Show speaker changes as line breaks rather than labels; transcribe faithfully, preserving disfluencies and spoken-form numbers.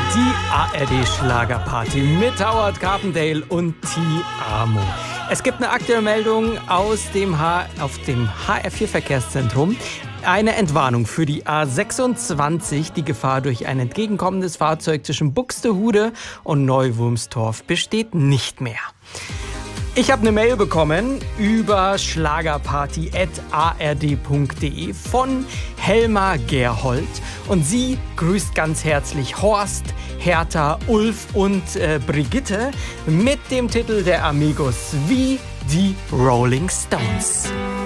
Die A R D-Schlagerparty mit Howard Carpendale und T-Amo. Es gibt eine aktuelle Meldung aus dem H- auf dem H R vier Verkehrszentrum. Eine Entwarnung für die A sechsundzwanzig. Die Gefahr durch ein entgegenkommendes Fahrzeug zwischen Buxtehude und Neuwurmstorf besteht nicht mehr. Ich habe eine Mail bekommen über schlagerparty at a r d punkt d e von Helma Gerhold und sie grüßt ganz herzlich Horst, Hertha, Ulf und äh, Brigitte mit dem Titel der Amigos wie die Rolling Stones.